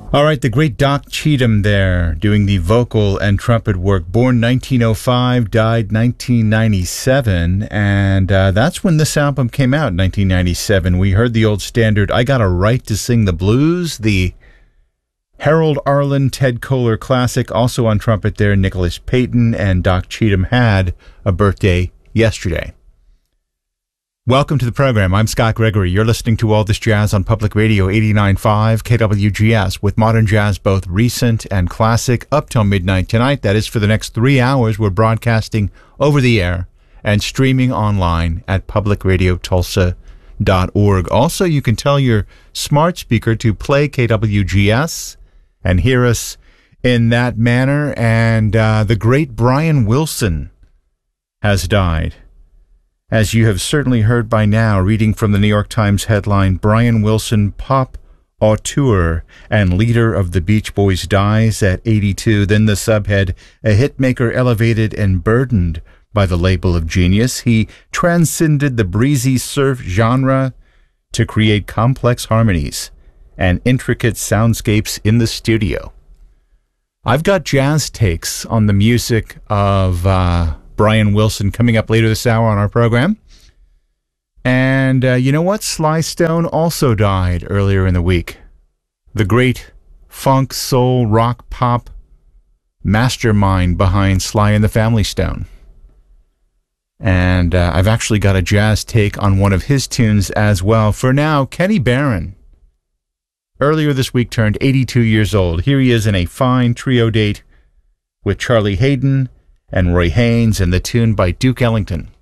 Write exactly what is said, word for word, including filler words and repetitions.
All right, the great Doc Cheatham there doing the vocal and trumpet work. Born nineteen oh five, died nineteen ninety-seven, and uh, that's when this album came out, nineteen ninety-seven. We heard the old standard, I Got a Right to Sing the Blues, the Harold Arlen, Ted Koehler classic, also on trumpet there, Nicholas Payton, and Doc Cheatham had a birthday yesterday. Welcome to the program. I'm Scott Gregory. You're listening to All This Jazz on Public Radio eighty-nine point five K W G S with modern jazz, both recent and classic, up till midnight tonight. That is for the next three hours. We're broadcasting over the air and streaming online at public radio tulsa dot org. Also, you can tell your smart speaker to play K W G S and hear us in that manner. And uh, the great Brian Wilson has died. As you have certainly heard by now, reading from the New York Times headline, Brian Wilson, pop auteur and leader of the Beach Boys, dies at eighty-two. Then the subhead, a hitmaker elevated and burdened by the label of genius. He transcended the breezy surf genre to create complex harmonies and intricate soundscapes in the studio. I've got jazz takes on the music of uh, Brian Wilson coming up later this hour on our program. And uh, you know what? Sly Stone also died earlier in the week. The great funk, soul, rock, pop mastermind behind Sly and the Family Stone. And uh, I've actually got a jazz take on one of his tunes as well. For now, Kenny Barron, earlier this week, turned eighty-two years old. Here he is in a fine trio date with Charlie Haydn and Roy Haynes, and the tune by Duke Ellington.